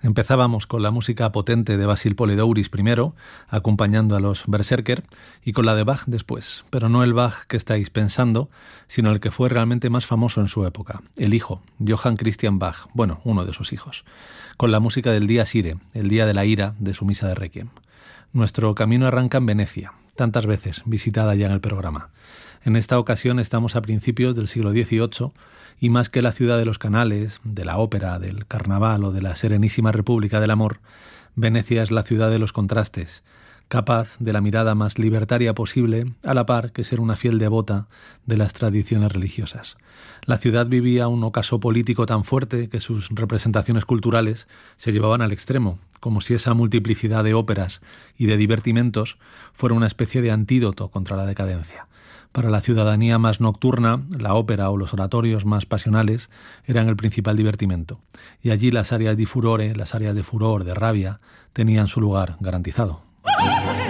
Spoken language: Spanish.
Empezábamos con la música potente de Basil Polidouris primero, acompañando a los Berserker, y con la de Bach después, pero no el Bach que estáis pensando, sino el que fue realmente más famoso en su época, el hijo, Johann Christian Bach, bueno, uno de sus hijos, con la música del Dies Irae, el día de la ira de su misa de Requiem. Nuestro camino arranca en Venecia, tantas veces visitada ya en el programa. En esta ocasión estamos a principios del siglo XVIII, y más que la ciudad de los canales, de la ópera, del carnaval o de la serenísima República del Amor, Venecia es la ciudad de los contrastes, capaz de la mirada más libertaria posible, a la par que ser una fiel devota de las tradiciones religiosas. La ciudad vivía un ocaso político tan fuerte que sus representaciones culturales se llevaban al extremo, como si esa multiplicidad de óperas y de divertimentos fuera una especie de antídoto contra la decadencia. Para la ciudadanía más nocturna, la ópera o los oratorios más pasionales eran el principal divertimento, y allí las arias di furore, las arias de furor, de rabia, tenían su lugar garantizado.